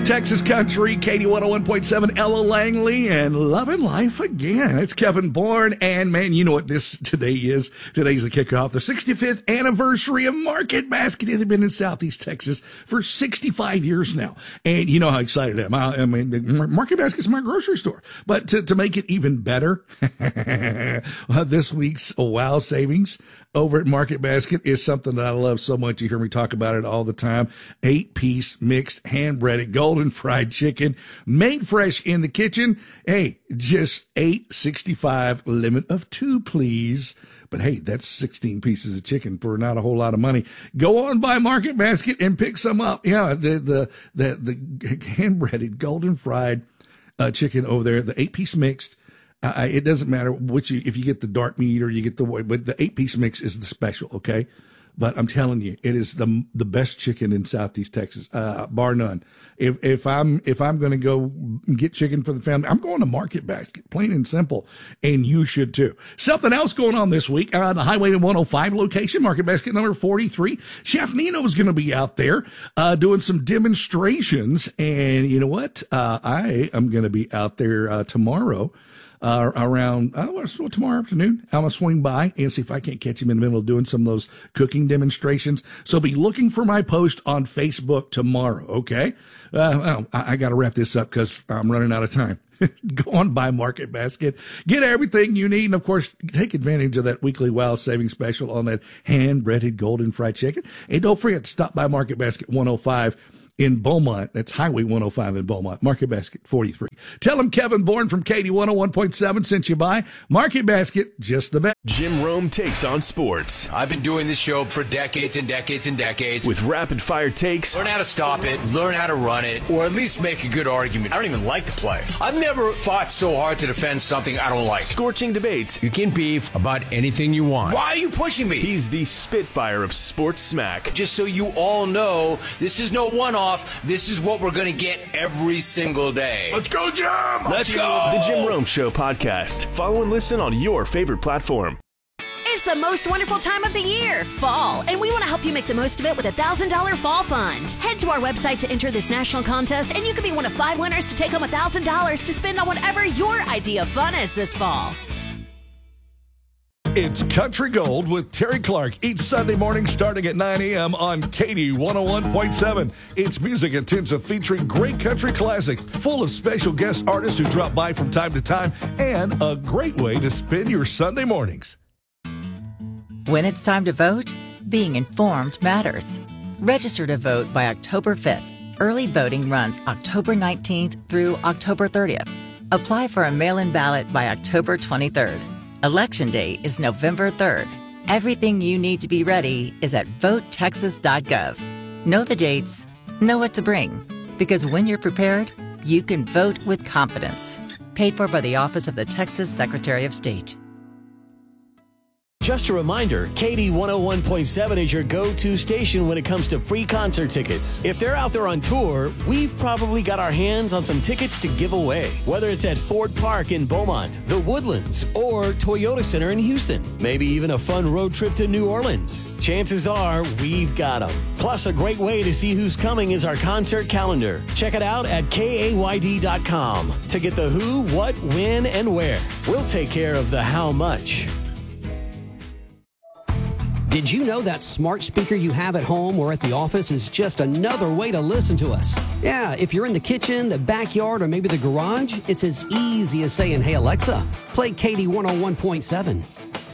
Texas Country, Katie 101.7, Ella Langley, and Loving Life Again. It's Kevin Bourne, and man, you know what today is? Today's the kickoff, the 65th anniversary of Market Basket. They've been in Southeast Texas for 65 years now, and you know how excited I am. I mean, Market Basket's my grocery store, but to make it even better, this week's wow savings over at Market Basket is something that I love so much. You hear me talk about it all the time. 8-piece mixed hand-breaded golden fried chicken made fresh in the kitchen. Hey, just $8.65, limit of 2, please. But hey, that's 16 pieces of chicken for not a whole lot of money. Go on by Market Basket and pick some up. Yeah, the hand-breaded golden fried chicken over there, the 8-piece mixed. It doesn't matter if you get the dark meat or you get the white, but the 8-piece mix is the special, okay? But I'm telling you, it is the best chicken in Southeast Texas, bar none. If I'm going to go get chicken for the family, I'm going to Market Basket, plain and simple, and you should too. Something else going on this week on the Highway 105 location, Market Basket number 43. Chef Nino is going to be out there doing some demonstrations, and you know what? I am going to be out there tomorrow. Around tomorrow afternoon, I'm going to swing by and see if I can't catch him in the middle of doing some of those cooking demonstrations. So be looking for my post on Facebook tomorrow, okay? I got to wrap this up because I'm running out of time. Go on by Market Basket. Get everything you need. And, of course, take advantage of that weekly wow saving special on that hand-breaded golden fried chicken. And don't forget to stop by Market Basket 105 in Beaumont. That's Highway 105 in Beaumont. Market Basket 43. Tell them Kevin Bourne from Katie 101.7 sent you by. Market Basket, just the best. Jim Rome takes on sports. I've been doing this show for decades and decades and decades. With rapid-fire takes. Learn how to stop it, learn how to run it, or at least make a good argument. I don't even like the play. I've never fought so hard to defend something I don't like. Scorching debates. You can beef about anything you want. Why are you pushing me? He's the Spitfire of sports smack. Just so you all know, this is no one-off. This is what we're going to get every single day. Let's go, Jim! Let's go! The Jim Rome Show podcast. Follow and listen on your favorite platform. It's the most wonderful time of the year, fall, and we want to help you make the most of it with a $1,000 fall fund. Head to our website to enter this national contest, and you could be one of 5 winners to take home $1,000 to spend on whatever your idea of fun is this fall. It's Country Gold with Terry Clark each Sunday morning starting at 9 a.m. on Katie 101.7. It's music intensive featuring great country classics, full of special guest artists who drop by from time to time, and a great way to spend your Sunday mornings. When it's time to vote, being informed matters. Register to vote by October 5th. Early voting runs October 19th through October 30th. Apply for a mail-in ballot by October 23rd. Election Day is November 3rd. Everything you need to be ready is at votetexas.gov. Know the dates, know what to bring, because when you're prepared, you can vote with confidence. Paid for by the Office of the Texas Secretary of State. Just a reminder, Katie 101.7 is your go-to station when it comes to free concert tickets. If they're out there on tour, we've probably got our hands on some tickets to give away. Whether it's at Ford Park in Beaumont, The Woodlands, or Toyota Center in Houston. Maybe even a fun road trip to New Orleans. Chances are we've got them. Plus, a great way to see who's coming is our concert calendar. Check it out at KAYD.com to get the who, what, when, and where. We'll take care of the how much. Did you know that smart speaker you have at home or at the office is just another way to listen to us? Yeah, if you're in the kitchen, the backyard, or maybe the garage, it's as easy as saying, "Hey Alexa, play Katie 101.7.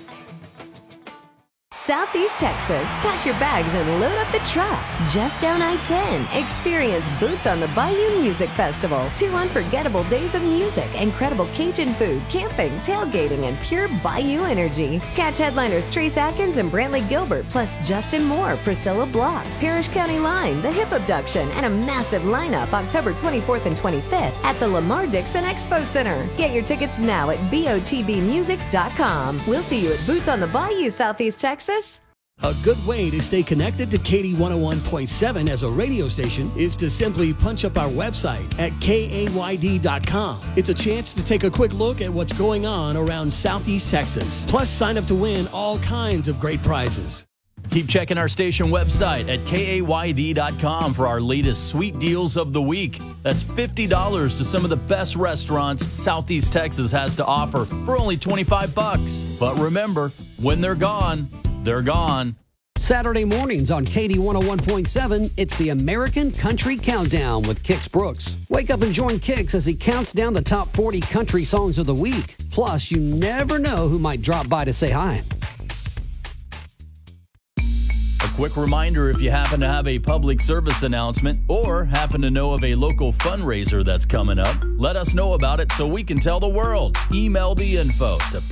Southeast Texas, pack your bags and load up the truck. Just down I-10, experience Boots on the Bayou Music Festival. 2 unforgettable days of music, incredible Cajun food, camping, tailgating, and pure Bayou energy. Catch headliners Trace Atkins and Brantley Gilbert, plus Justin Moore, Priscilla Block, Parrish County Line, The Hip Abduction, and a massive lineup October 24th and 25th at the Lamar Dixon Expo Center. Get your tickets now at botbmusic.com. We'll see you at Boots on the Bayou, Southeast Texas. A good way to stay connected to Katie 101.7 as a radio station is to simply punch up our website at KAYD.com. It's a chance to take a quick look at what's going on around Southeast Texas. Plus, sign up to win all kinds of great prizes. Keep checking our station website at KAYD.com for our latest sweet deals of the week. That's $50 to some of the best restaurants Southeast Texas has to offer for only $25. But remember, when they're gone, they're gone. Saturday mornings on KD 101.7, it's the American Country Countdown with Kix Brooks. Wake up and join Kix as he counts down the top 40 country songs of the week. Plus, you never know who might drop by to say hi. A quick reminder, if you happen to have a public service announcement or happen to know of a local fundraiser that's coming up, let us know about it so we can tell the world. Email the info to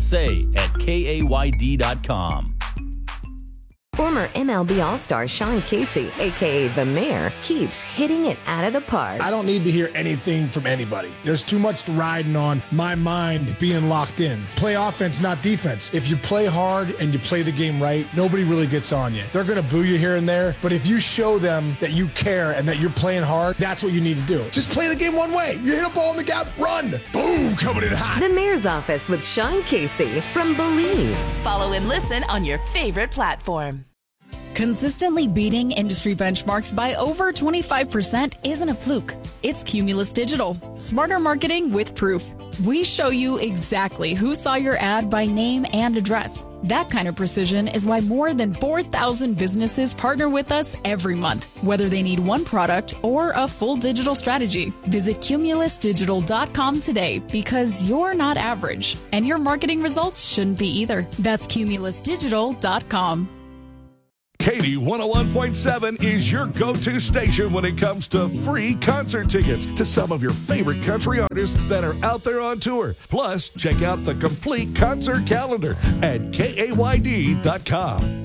psa@kayd.com. Former MLB All-Star Sean Casey, a.k.a. The Mayor, keeps hitting it out of the park. I don't need to hear anything from anybody. There's too much riding on my mind being locked in. Play offense, not defense. If you play hard and you play the game right, nobody really gets on you. They're going to boo you here and there, but if you show them that you care and that you're playing hard, that's what you need to do. Just play the game one way. You hit a ball in the gap, run. Boom, coming in hot. The Mayor's Office with Sean Casey from Believe. Follow and listen on your favorite platform. Consistently beating industry benchmarks by over 25% isn't a fluke. It's Cumulus Digital. Smarter marketing with proof. We show you exactly who saw your ad by name and address. That kind of precision is why more than 4,000 businesses partner with us every month, whether they need one product or a full digital strategy. Visit cumulusdigital.com today because you're not average, and your marketing results shouldn't be either. That's cumulusdigital.com. KD 101.7 is your go-to station when it comes to free concert tickets to some of your favorite country artists that are out there on tour. Plus, check out the complete concert calendar at KAYD.com.